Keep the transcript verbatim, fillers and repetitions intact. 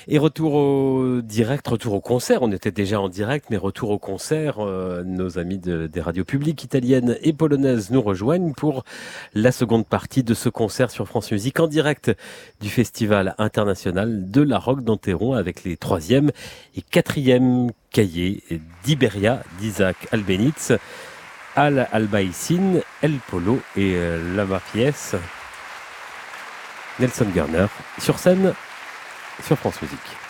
Et retour au direct, retour au concert. On était déjà en direct, mais retour au concert. Euh, nos amis de- des radios publiques italiennes et polonaises nous rejoignent pour la seconde partie de ce concert sur France Musique en direct du Festival international de la Roque d'Enterron avec les troisième et quatrième cahiers d'Iberia d'Isaac Albéniz, Al Albaïcine, El Polo et euh, Lava Pièce, Nelson Garner sur scène sur France Musique.